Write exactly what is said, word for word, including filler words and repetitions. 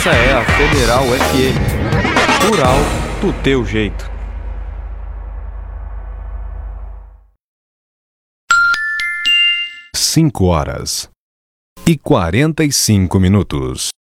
Essa é a Federal F M. Rural do teu jeito. Cinco horas e quarenta e cinco minutos.